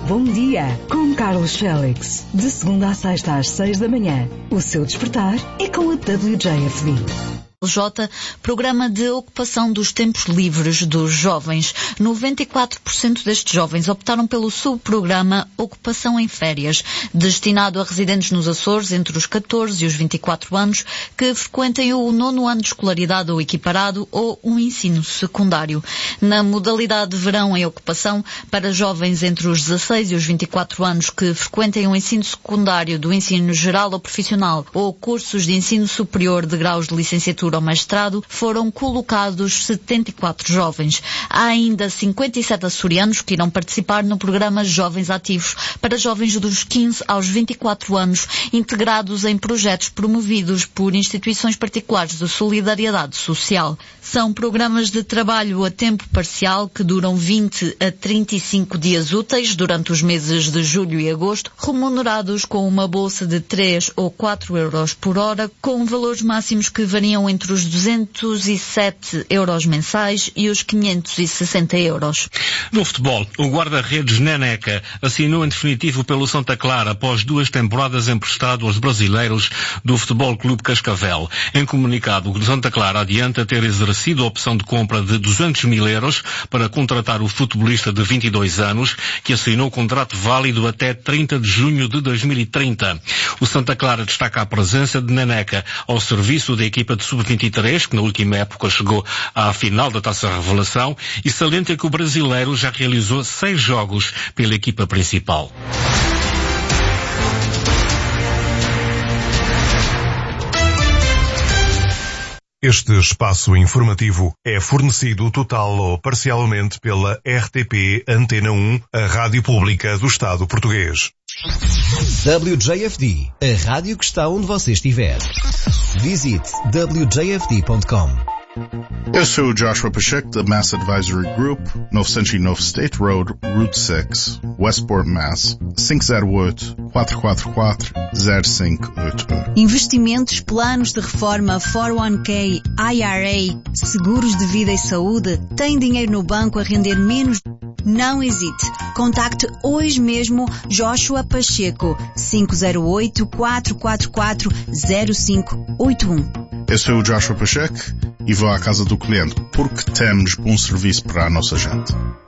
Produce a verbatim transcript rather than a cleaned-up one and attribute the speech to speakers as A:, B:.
A: Bom dia, com Carlos Félix. De segunda a sexta às seis da manhã. O seu despertar é com a W J F D.
B: J, Programa de Ocupação dos Tempos Livres dos Jovens. noventa e quatro por cento destes jovens optaram pelo subprograma Ocupação em Férias, destinado a residentes nos Açores entre os catorze e os vinte e quatro anos que frequentem o nono ano de escolaridade ou equiparado ou um ensino secundário. Na modalidade de verão em ocupação, para jovens entre os dezasseis e os vinte e quatro anos que frequentem o ensino secundário do ensino geral ou profissional ou cursos de ensino superior de graus de licenciatura ao mestrado, foram colocados setenta e quatro jovens. Há ainda cinquenta e sete açorianos que irão participar no programa Jovens Ativos, para jovens dos quinze aos vinte e quatro anos, integrados em projetos promovidos por instituições particulares de solidariedade social. São programas de trabalho a tempo parcial que duram vinte a trinta e cinco dias úteis durante os meses de julho e agosto, remunerados com uma bolsa de três ou quatro euros por hora, com valores máximos que variam entre os duzentos e sete euros mensais e os quinhentos e sessenta euros.
C: No futebol, o guarda-redes Neneca assinou em definitivo pelo Santa Clara após duas temporadas emprestado aos brasileiros do Futebol Clube Cascavel. Em comunicado, o Santa Clara adianta ter exercido a opção de compra de duzentos mil euros para contratar o futebolista de vinte e dois anos, que assinou contrato válido até trinta de junho de dois mil e trinta. O Santa Clara destaca a presença de Neneca ao serviço da equipa de sub vinte e três, que na última época chegou à final da Taça Revelação, e salienta que o brasileiro já realizou seis jogos pela equipa principal.
D: Este espaço informativo é fornecido total ou parcialmente pela R T P Antena um, a Rádio Pública do Estado Português.
E: W J F D, a rádio que está onde você estiver. Visite w j f d ponto com.
F: Eu sou o Joshua Pacheco da Mass Advisory Group, novecentos e nove State Road, Route seis, Westport, Mass. cinco zero oito, quatro quatro quatro, zero cinco oito um.
G: Investimentos, planos de reforma, quatro um K, I R A, seguros de vida e saúde, tem dinheiro no banco a render menos? Não hesite. Contacte hoje mesmo Joshua Pacheco, cinco zero oito, quatro quatro quatro, zero cinco oito um.
F: Eu sou o Joshua Pacheco e vou à casa do cliente porque temos bom serviço para a nossa gente.